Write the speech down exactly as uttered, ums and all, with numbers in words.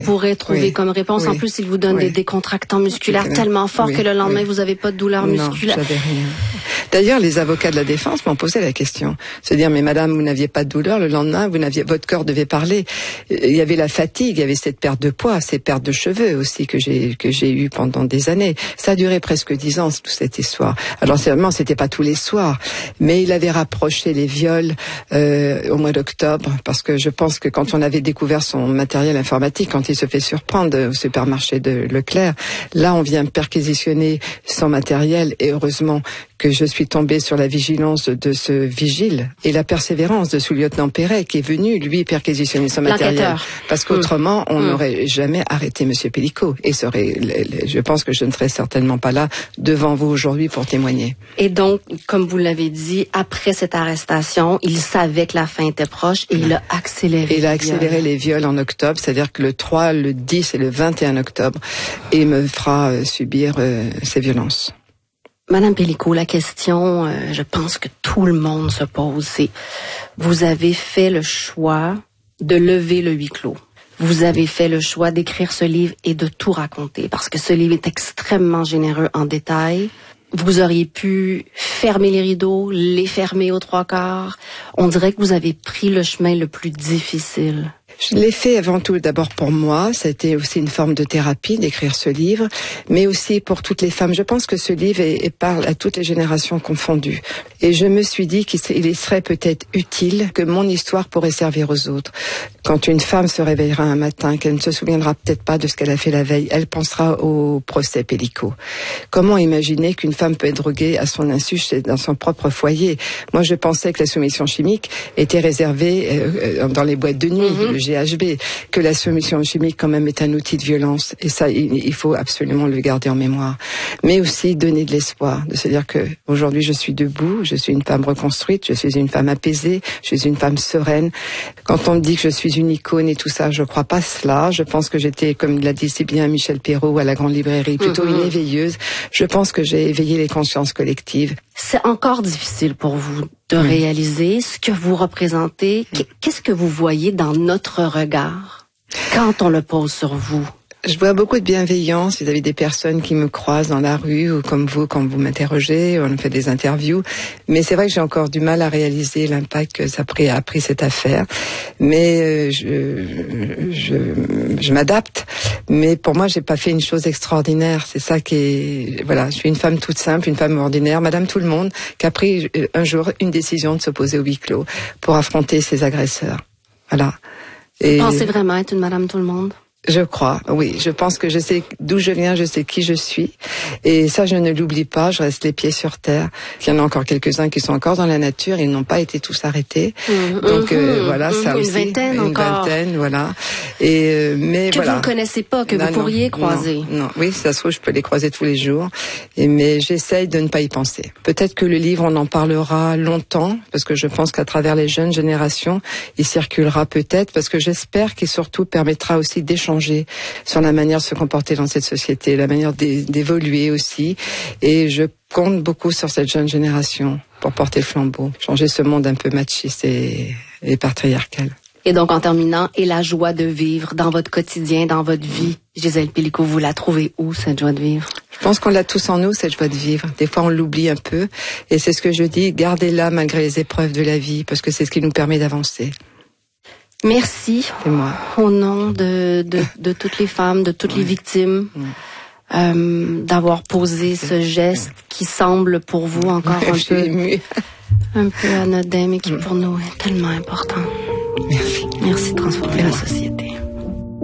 pourrait trouver oui. comme réponse. Oui. En plus, il vous donne oui. des décontractants musculaires oui. tellement forts oui. que le lendemain, oui. vous n'avez pas de douleur non, musculaire. J'avais rien. D'ailleurs, les avocats de la défense m'ont posé la question. Se dire, mais madame, vous n'aviez pas de douleur, le lendemain, vous n'aviez, votre corps devait parler. Il y avait la fatigue, il y avait cette perte de poids, cette perte de cheveux aussi que j'ai, que j'ai eu pendant des années. Ça a duré presque dix ans, toute cette histoire. Alors, seulement, c'était pas tous les soirs. Mais il avait rapproché les viols, euh, au mois d'octobre, parce que je pense que quand on avait découvert son matériel informatique, quand il se fait surprendre au supermarché de Leclerc, là, on vient perquisitionner son matériel et heureusement que je suis tombée sur la vigilance de ce vigile et la persévérance de sous-lieutenant Perret qui est venu, lui, perquisitionner son matériel. Parce qu'autrement, on n'aurait mmh. jamais arrêté Monsieur Pellicot. Et serait, je pense que je ne serais certainement pas là devant vous aujourd'hui pour témoigner. Et donc, comme vous l'avez dit, après cette arrestation, il savait que la fin était proche et mmh. il a accéléré. Et il a accéléré les viols en octobre, c'est-à-dire que le trois, le dix et le vingt et un octobre, et me fera subir euh, ces violences. Madame Pellicot, la question, euh, je pense que tout le monde se pose, c'est vous avez fait le choix de lever le huis clos. Vous avez fait le choix d'écrire ce livre et de tout raconter, parce que ce livre est extrêmement généreux en détails. Vous auriez pu fermer les rideaux, les fermer aux trois quarts. On dirait que vous avez pris le chemin le plus difficile. Je l'ai fait avant tout d'abord pour moi, c'était aussi une forme de thérapie d'écrire ce livre, mais aussi pour toutes les femmes. Je pense que ce livre est, est parle à toutes les générations confondues. Et je me suis dit qu'il serait peut-être utile que mon histoire pourrait servir aux autres. Quand une femme se réveillera un matin, qu'elle ne se souviendra peut-être pas de ce qu'elle a fait la veille, elle pensera au procès Pellicot. Comment imaginer qu'une femme peut être droguée à son insu dans son propre foyer? Moi, je pensais que la soumission chimique était réservée euh, dans les boîtes de nuit, mm-hmm. le G H B, que la soumission chimique quand même est un outil de violence. Et ça, il faut absolument le garder en mémoire. Mais aussi donner de l'espoir, de se dire que aujourd'hui je suis debout, je suis une femme reconstruite, je suis une femme apaisée, je suis une femme sereine. Quand on me dit que je suis une icône et tout ça, je crois pas cela. Je pense que j'étais, comme l'a dit si bien Michel Perrault à la Grande Librairie, plutôt mm-hmm. une éveilleuse. Je pense que j'ai éveillé les consciences collectives. C'est encore difficile pour vous de mmh. réaliser ce que vous représentez. Qu'est-ce que vous voyez dans notre regard quand on le pose sur vous? Je vois beaucoup de bienveillance vis-à-vis des personnes qui me croisent dans la rue ou comme vous quand vous m'interrogez, on fait des interviews. Mais c'est vrai que j'ai encore du mal à réaliser l'impact que ça a pris cette affaire. Mais je, je, je m'adapte. Mais pour moi, j'ai pas fait une chose extraordinaire. C'est ça qui est, voilà, je suis une femme toute simple, une femme ordinaire, Madame Tout le Monde, qui a pris un jour une décision de s'opposer au huis clos pour affronter ses agresseurs. Voilà. Et vous pensez vraiment être une Madame Tout le Monde? Je crois, oui. Je pense que je sais d'où je viens, je sais qui je suis. Et ça, je ne l'oublie pas, je reste les pieds sur terre. Il y en a encore quelques-uns qui sont encore dans la nature, ils n'ont pas été tous arrêtés. Mmh, Donc mmh, euh, voilà, mmh, ça une aussi. Vingtaine une encore. vingtaine, voilà. Et euh, mais que voilà. vous ne connaissez pas, que non, vous pourriez non, croiser. Non, non, oui, ça se trouve, je peux les croiser tous les jours. Et, mais j'essaye de ne pas y penser. Peut-être que le livre, on en parlera longtemps, parce que je pense qu'à travers les jeunes générations, il circulera peut-être, parce que j'espère qu'il surtout permettra aussi d'échanger sur la manière de se comporter dans cette société, la manière d'évoluer aussi. Et je compte beaucoup sur cette jeune génération pour porter le flambeau, changer ce monde un peu machiste et, et patriarcal. Et donc, en terminant, et la joie de vivre dans votre quotidien, dans votre vie, Gisèle Pellicot, vous la trouvez où, cette joie de vivre? Je pense qu'on l'a tous en nous, cette joie de vivre. Des fois, on l'oublie un peu. Et c'est ce que je dis, gardez-la malgré les épreuves de la vie, parce que c'est ce qui nous permet d'avancer. Merci. C'est moi. Au nom de, de, de toutes les femmes, de toutes ouais. les victimes, ouais. euh, d'avoir posé ce geste qui semble pour vous encore un peu, un peu anodin, mais qui pour nous est tellement important. Merci. Merci de transformer la société.